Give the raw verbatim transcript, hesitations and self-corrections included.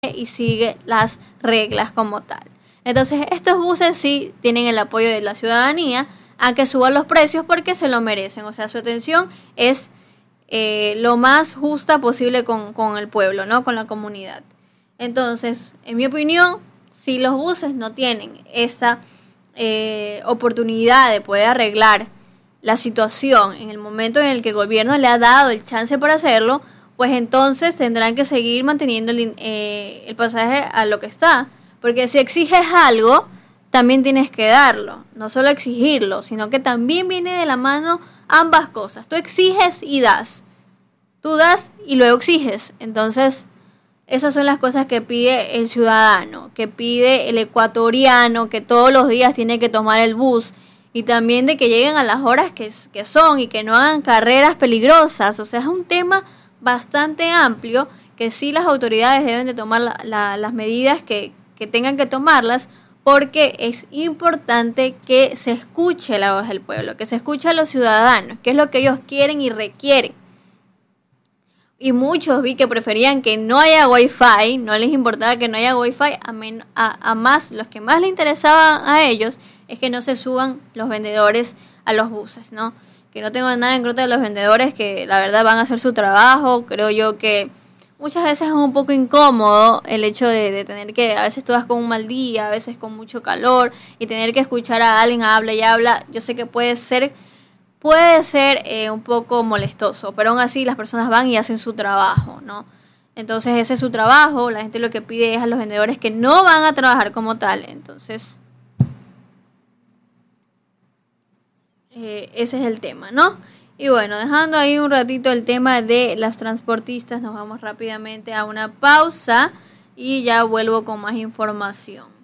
y sigue las reglas como tal. Entonces estos buses sí tienen el apoyo de la ciudadanía a que suban los precios porque se lo merecen. O sea, su atención es eh, lo más justa posible con, con el pueblo, ¿no? Con la comunidad. Entonces, en mi opinión, si los buses no tienen esta eh, oportunidad de poder arreglar la situación en el momento en el que el gobierno le ha dado el chance para hacerlo, pues entonces tendrán que seguir manteniendo el, eh, el pasaje a lo que está. Porque si exiges algo, también tienes que darlo. No solo exigirlo, sino que también viene de la mano ambas cosas. Tú exiges y das. Tú das y luego exiges. Entonces, esas son las cosas que pide el ciudadano, que pide el ecuatoriano, que todos los días tiene que tomar el bus. Y también de que lleguen a las horas que, que son y que no hagan carreras peligrosas. O sea, es un tema bastante amplio que sí las autoridades deben de tomar la, la, las medidas que, que tengan que tomarlas, porque es importante que se escuche la voz del pueblo, que se escuche a los ciudadanos, que es lo que ellos quieren y requieren. Y muchos vi que preferían que no haya wifi, no les importaba que no haya wifi, a, men, a, a más, los que más les interesaba a ellos es que no se suban los vendedores a los buses, ¿no? Que no tengo nada en contra de los vendedores, que la verdad van a hacer su trabajo. Creo yo que muchas veces es un poco incómodo el hecho de, de tener que, a veces tú vas con un mal día, a veces con mucho calor, y tener que escuchar a alguien habla y habla. Yo sé que puede ser, puede ser eh, un poco molestoso, pero aún así las personas van y hacen su trabajo, ¿no? Entonces ese es su trabajo. La gente lo que pide es a los vendedores que no van a trabajar como tal. Entonces Eh, ese es el tema, ¿no? Y bueno, dejando ahí un ratito el tema de las transportistas, nos vamos rápidamente a una pausa y ya vuelvo con más información.